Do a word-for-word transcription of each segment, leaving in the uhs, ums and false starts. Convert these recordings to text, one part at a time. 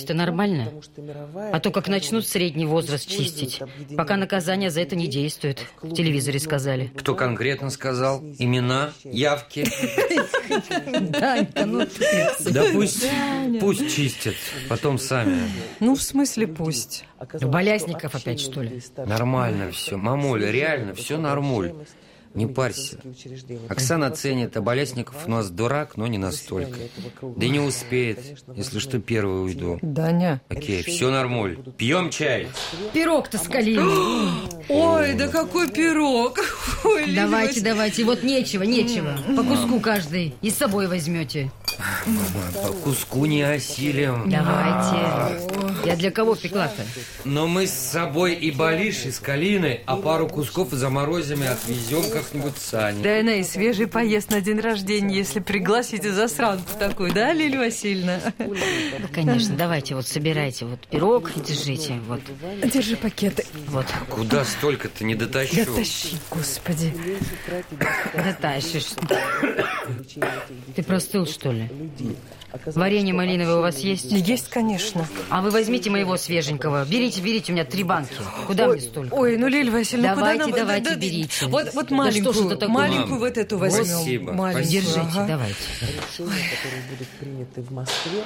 Честь-то нормально. А то как начнут средний возраст чистить, пока наказание за это не действует. В телевизоре сказали. Кто конкретно сказал? Имена? Явки? Данька, ну ты... Да пусть, пусть чистят, потом сами. Ну, в смысле пусть? Болясников опять, что ли? Нормально все. Мамуля, реально, все нормуль. Не парься. Оксана ценит, а Болясников у нас дурак, но не настолько. Да и не успеет. Если что, первый уйду. Даня. Окей, все нормуль. Пьем чай. Пирог-то с калиной. Ой, да какой пирог. Ой, давайте, давайте. Вот нечего, нечего. По куску каждый. И с собой возьмете. Мама, по куску не осилим. Давайте. Я для кого пекла-то? Но мы с собой и Болиш, и с Калиной, а пару кусков заморозим и отвезем как-нибудь Сане. Да она и свежий поест на день рождения, если пригласите засранку такую, да, Лилия Васильевна? Да, конечно. Давайте, вот собирайте. Вот пирог и держите. Вот. Держи пакеты. Вот. Куда столько-то не дотащу? Дотащи, господи. Дотащишь. Ты простыл, что ли? Варенье малиновое у вас есть? Есть, конечно. А вы возьмите моего свеженького. Берите, берите, у меня три банки. Куда ой, мне столько? Ой, ну, Лилия Васильевна, давайте, куда нам... давайте, да, да, берите. Вот, вот да маленькую, что ж это такое? маленькую Мам, вот эту возьмем. спасибо. Маленькую, Держите, ага. давайте. Решения, которые будут приняты в Москве.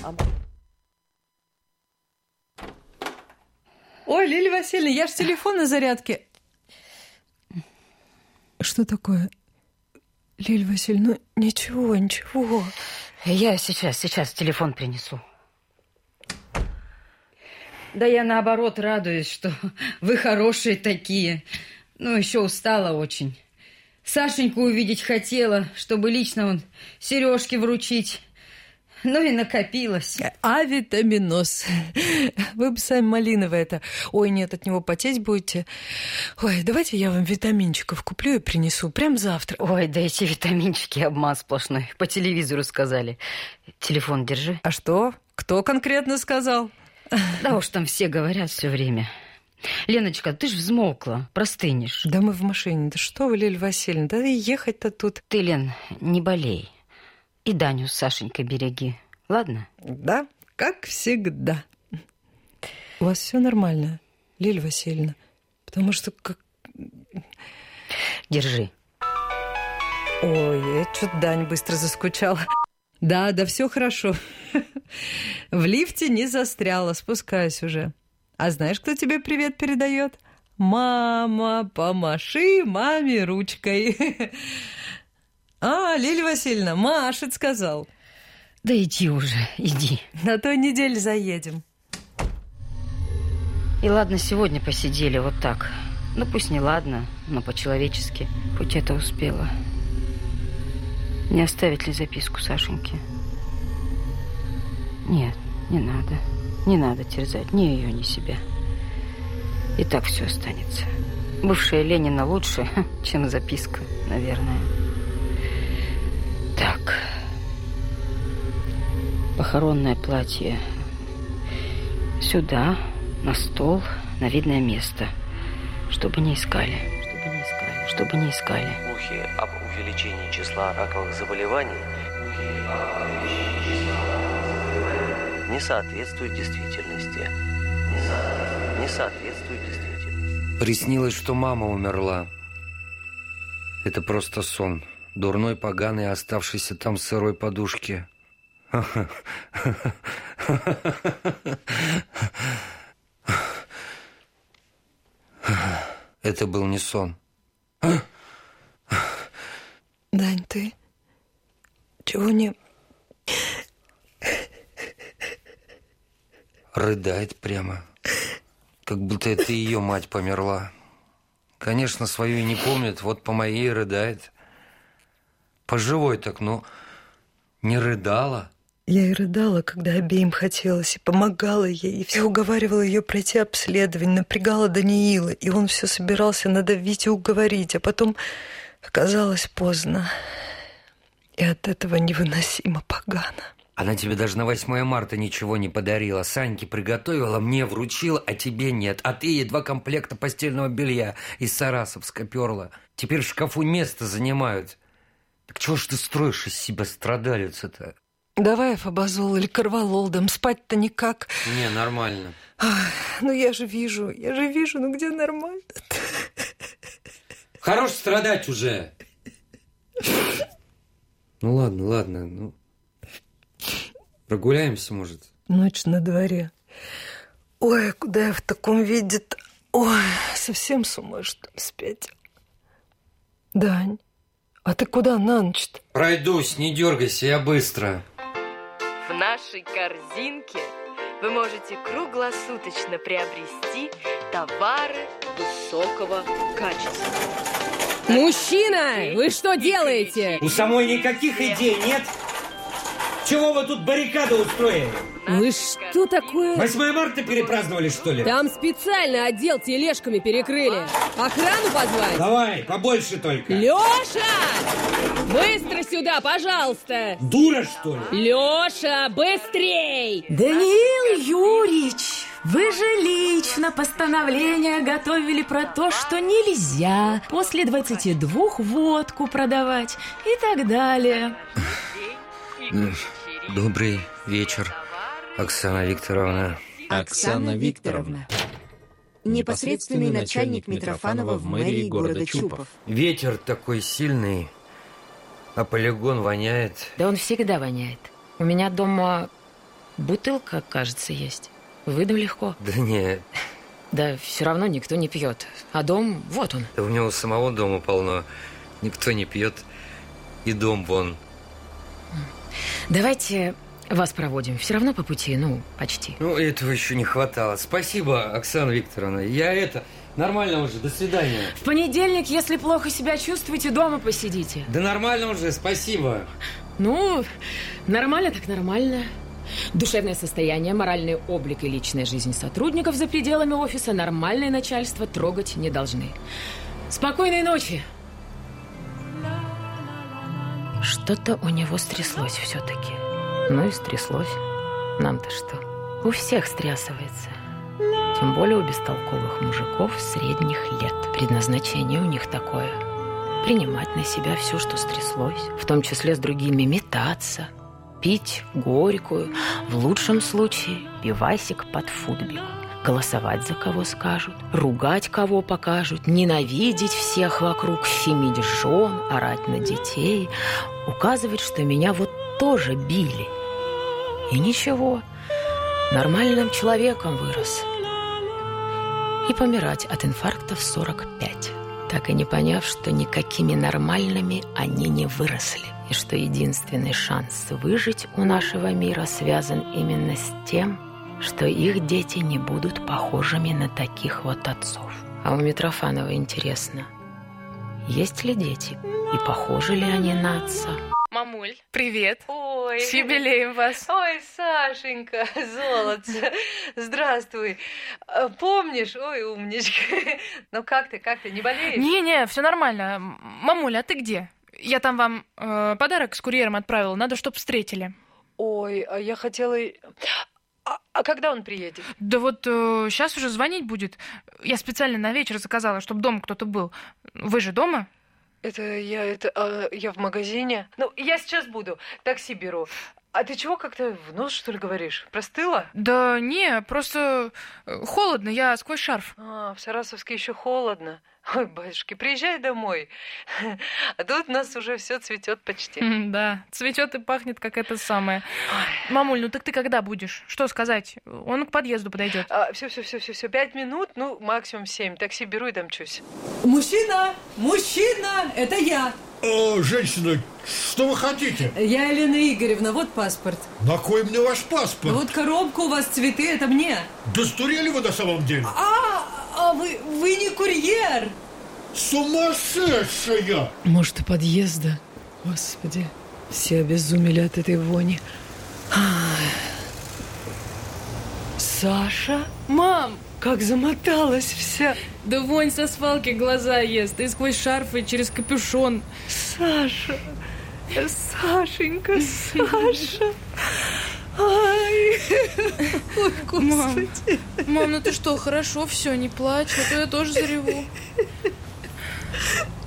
Ой, Лилия Васильевна, я ж телефон на зарядке. Что такое? Лилия Васильевна, ну ничего, ничего. Я сейчас, сейчас телефон принесу. Да я наоборот радуюсь, что вы хорошие такие. Ну, еще устала очень. Сашеньку увидеть хотела, чтобы лично он сережки вручить. Ну и накопилось. Авитаминоз. Вы бы сами малиновое это. Ой, нет, от него потеть будете. Ой, давайте я вам витаминчиков куплю и принесу. Прям завтра. Ой, да эти витаминчики обман сплошной. По телевизору сказали. Телефон держи. А что? Кто конкретно сказал? Да уж там все говорят все время. Леночка, ты ж взмокла, простынешь. Да мы в машине. Да что вы, Лилия Васильевна, да и ехать-то тут. Ты, Лен, не болей. И Даню с Сашенькой береги. Ладно? Да, как всегда. У вас все нормально, Лилия Васильевна? Потому что как... Держи. Ой, что-то Дань быстро заскучал. Да, да, все хорошо. В лифте не застряла, спускаюсь уже. А знаешь, кто тебе привет передает? Мама, помаши маме ручкой. А, Лилия Васильевна, машет, сказал. Да иди уже, иди. На той неделе заедем. И ладно, сегодня посидели вот так. Ну, пусть не ладно, но по-человечески. Хоть это успела. Не оставить ли записку Сашеньке? Нет, не надо. Не надо терзать ни ее, ни себя. И так все останется. Бывшая Ленина лучше, чем записка, наверное. Так. Похоронное платье сюда, на стол, на видное место. Чтобы не искали. Чтобы не искали. Чтобы не искали. Слухи об увеличении числа раковых заболеваний не соответствуют действительности. Не соответствуют действительности. Приснилось, что мама умерла. Это просто сон. Дурной, поганый, оставшийся там в сырой подушке. Это был не сон. Дань, ты чего не... Рыдает прямо. Как будто это ее мать померла. Конечно, свою и не помнит, вот по моей рыдает. Поживой так, но не рыдала. Я и рыдала, когда обеим хотелось, и помогала ей, и все уговаривала ее пройти обследование, напрягала Даниила, и он все собирался надавить и уговорить, а потом оказалось поздно. И от этого невыносимо погано. Она тебе даже на восьмое марта ничего не подарила. Саньке приготовила, мне вручила, а тебе нет. А ты ей два комплекта постельного белья из Сарасовска перла. Теперь в шкафу место занимают. Так чего ж ты строишь из себя страдалицу-то? Давай фабазол или корвалол, дам спать-то никак. Не, нормально. Ах, ну я же вижу, я же вижу, ну где нормально-то? Хорош страдать уже. Ну ладно, ладно, ну... Прогуляемся, может? Ночь на дворе. Ой, куда я в таком виде-то? Ой, совсем с ума, что ли, спятил? Дань, а ты куда на ночь-то? Пройдусь, не дергайся, я быстро. В нашей корзинке вы можете круглосуточно приобрести товары высокого качества. Мужчина, вы что делаете? У самой никаких идей нет? Чего вы тут баррикаду устроили? Вы что такое? восьмое марта перепраздновали, что ли? Там специально отдел тележками перекрыли. Охрану позвать? Давай, побольше только. Леша! Быстро сюда, пожалуйста! Дура, что ли? Леша, быстрей! Даниил Юрьевич, вы же лично постановление готовили про то, что нельзя после двадцати двух водку продавать и так далее. Добрый вечер, Оксана Викторовна. Оксана Викторовна. Непосредственный начальник Митрофанова в мэрии города Чупов. Ветер такой сильный, а полигон воняет. Да он всегда воняет. У меня дома бутылка, кажется, есть. Выдам легко. Да нет. Да все равно никто не пьет. А дом, вот он. Да у него самого дома полно. Никто не пьет. И дом вон. Давайте вас проводим. Все равно по пути, ну, почти. Ну, этого еще не хватало. Спасибо, Оксана Викторовна. Я это... Нормально уже, до свидания. В понедельник, если плохо себя чувствуете, дома посидите. Да нормально уже, спасибо. Ну, нормально так нормально. Душевное состояние, моральный облик и личная жизнь сотрудников за пределами офиса нормальное начальство трогать не должны. Спокойной ночи. Что-то у него стряслось все-таки. Ну и стряслось. Нам-то что? У всех стрясывается. Тем более у бестолковых мужиков средних лет. Предназначение у них такое. Принимать на себя все, что стряслось. В том числе с другими метаться. Пить горькую. В лучшем случае пивасик под футбик. Голосовать за кого скажут, ругать кого покажут, ненавидеть всех вокруг, щемить жен, орать на детей, указывать, что меня вот тоже били. И ничего, нормальным человеком вырос. И помирать от инфаркта в сорок пять, так и не поняв, что никакими нормальными они не выросли. И что единственный шанс выжить у нашего мира связан именно с тем, что их дети не будут похожими на таких вот отцов. А у Митрофанова интересно, есть ли дети и похожи ли они на отца? Мамуль, привет. Ой. С юбилеем вас. Ой, Сашенька, золотце, здравствуй. Помнишь? Ой, умничка. Ну как ты, как ты, не болеешь? Не-не, все нормально. Мамуля, а ты где? Я там вам э, подарок с курьером отправила, надо, чтоб встретили. Ой, а я хотела... А, а когда он приедет? Да вот э, сейчас уже звонить будет. Я специально на вечер заказала, чтобы дома кто-то был. Вы же дома? Это я, это, а, я в магазине. Ну, я сейчас буду, такси беру. А ты чего как-то в нос, что ли, говоришь? Простыла? Да не, просто холодно, я сквозь шарф. А, в Сарасовске еще холодно. Ой, батюшки, приезжай домой. А тут у нас уже все цветет почти. Да, цветет и пахнет, как это самое. Ой. Мамуль, ну так ты когда будешь? Что сказать? Он к подъезду подойдет. А, все, все, все, все, все. Пять минут, ну, максимум семь. Такси беру и домчусь. Мужчина! Мужчина! Это я! О, женщина, что вы хотите? Я Елена Игоревна, вот паспорт. На кой мне ваш паспорт? Вот коробка у вас, цветы, это мне. Да сдурели вы на самом деле? А, а вы, вы не курьер? Сумасшедшая! Может, у подъезда? Господи, все обезумели от этой вони. Саша? Мам! Как замоталась вся. Да вонь со свалки глаза ест. И сквозь шарф, и через капюшон. Саша, Сашенька, Саша. Ай, ой, господи. Мам, мам, ну ты что, хорошо, все, не плачь, а то я тоже зареву.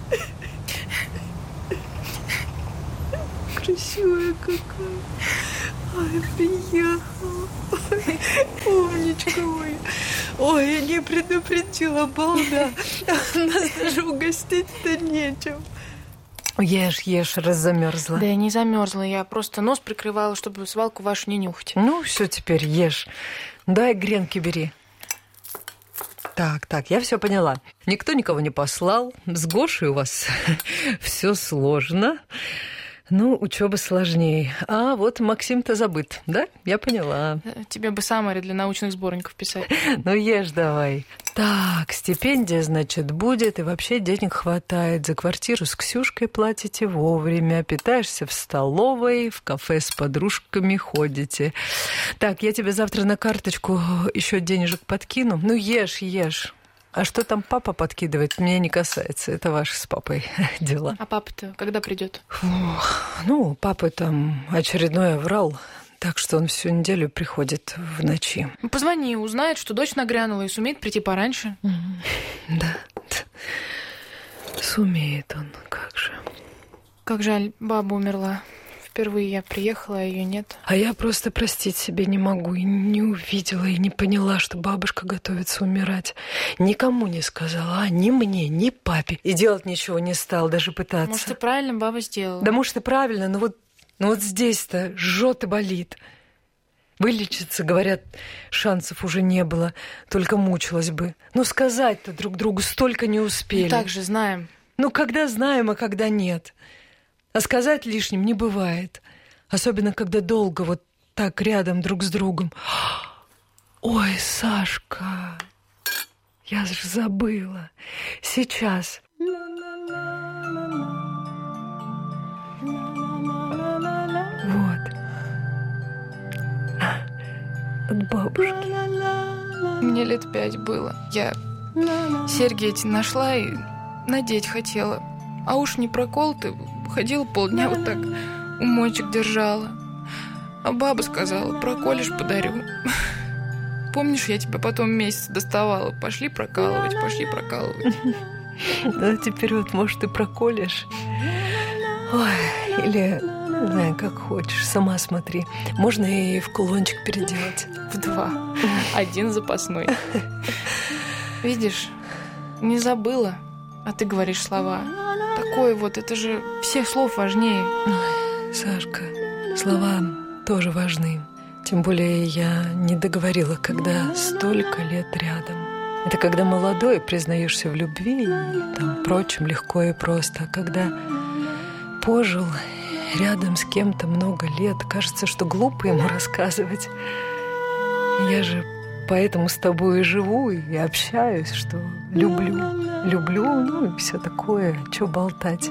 Красивая какая. Ой, приехал. Ой, умничка мой. Ой, я не предупредила, балда. Нас даже угостить-то нечем. Ешь, ешь, раз замерзла. Да я не замерзла, я просто нос прикрывала, чтобы свалку вашу не нюхать. Ну, все, теперь ешь. Дай гренки бери. Так, так, я все поняла. Никто никого не послал. С Гошей у вас все сложно. Ну, учеба сложнее. А вот Максим-то забыт, да? Я поняла. Тебе бы саммари для научных сборников писать. Ну, ешь давай. Так, стипендия, значит, будет, и вообще денег хватает. За квартиру с Ксюшкой платите вовремя, питаешься в столовой, в кафе с подружками ходите. Так, я тебе завтра на карточку еще денежек подкину. Ну, ешь, ешь. А что там папа подкидывает, меня не касается. Это ваши с папой дела. А папа-то когда придет? Ну, папа там очередной оврал, так что он всю неделю приходит в ночи. Позвони, узнает, что дочь нагрянула и сумеет прийти пораньше. Mm-hmm. Да, сумеет он, как же. Как жаль, баба умерла. Впервые я приехала, а ее нет. А я просто простить себе не могу. И не увидела, и не поняла, что бабушка готовится умирать. Никому не сказала, ни мне, ни папе. И делать ничего не стал, даже пытаться. Может, и правильно баба сделала. Да, может, и правильно, но вот, но вот здесь-то жжет и болит. Вылечиться, говорят, шансов уже не было, только мучилась бы. Но сказать-то друг другу столько не успели. Мы так же знаем. Ну, когда знаем, а когда нет. А сказать лишним не бывает. Особенно, когда долго вот так рядом друг с другом. Ой, Сашка, я же забыла. Сейчас. Вот. От бабушки. Мне лет пять было. Я серьги эти нашла и надеть хотела. А уж не прокол ты... Ходила полдня вот так, умочек держала. А баба сказала, проколешь, подарю. Помнишь, я тебя потом месяц доставала? Пошли прокалывать, пошли прокалывать. Ну, теперь вот, может, и проколешь. Ой, или, не знаю, как хочешь, сама смотри. Можно и в кулончик переделать. В два. Один запасной. Видишь, не забыла, а ты говоришь слова. Такое вот, это же всех слов важнее. Ой, Сашка, слова тоже важны. Тем более я не договорила, когда столько лет рядом. Это когда молодой, признаешься в любви и там прочим легко и просто. А когда пожил рядом с кем-то много лет, кажется, что глупо ему рассказывать. Я же поэтому с тобой и живу, и общаюсь, что люблю. Люблю, ну и все такое, что болтать.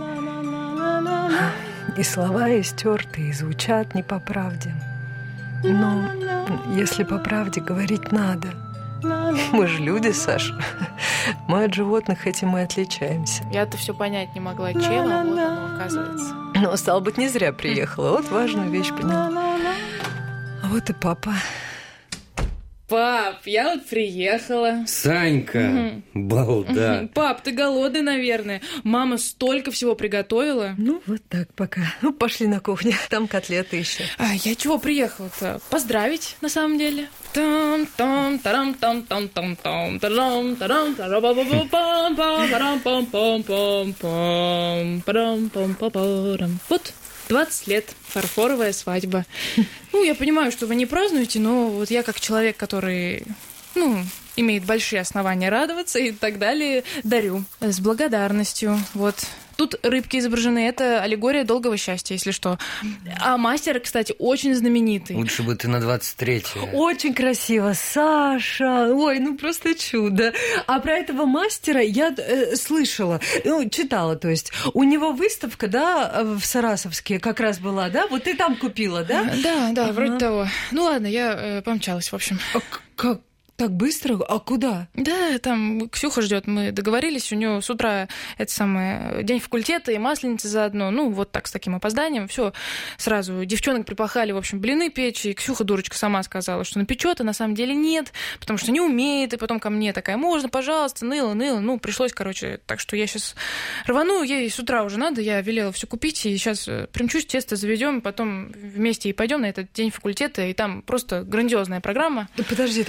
И слова истертые, и звучат не по правде. Но если по правде говорить надо. Мы же люди, Саша. Мы от животных этим и отличаемся. Я-то все понять не могла, чем, а вот оно оказывается. Но, стало быть, не зря приехала. Вот важную вещь поняла. А вот и папа. Пап, я вот приехала. Санька, угу. Балда. Угу. Пап, ты голодный, наверное. Мама столько всего приготовила. Ну, вот так пока. Ну, пошли на кухню, там котлеты еще. А я чего приехала-то? Поздравить, на самом деле. Там там тарам там там там там тарам тарам тарам пам пам пам пам пам пам пам пам пам пам. Вот. двадцать лет, фарфоровая свадьба. Ну, я понимаю, что вы не празднуете, но вот я как человек, который, ну, имеет большие основания радоваться и так далее, дарю с благодарностью. Вот. Тут рыбки изображены, это аллегория долгого счастья, если что. А мастер, кстати, очень знаменитый. Лучше бы ты на двадцать третье. Очень красиво, Саша. Ой, ну просто чудо. А про этого мастера я э, слышала, ну, читала, то есть. У него выставка, да, в Сарасовске как раз была, да? Вот ты там купила, да? Да, да, ага. Вроде того. Ну ладно, я э, помчалась, в общем. А как? Так быстро? А куда? Да, там Ксюха ждет. Мы договорились, у нее с утра это самое день факультета и масленица заодно. Ну, вот так, с таким опозданием. Все сразу. Девчонок припахали, в общем, блины печь. И Ксюха, дурочка, сама сказала, что напечет, а на самом деле нет, потому что не умеет. И потом ко мне такая: можно, пожалуйста, ныла, ныла. Ну, пришлось, короче. Так что я сейчас рвану. Ей с утра уже надо. Я велела все купить. И сейчас примчусь, тесто заведем. Потом вместе и пойдем на этот день факультета. И там просто грандиозная программа. Да подожди,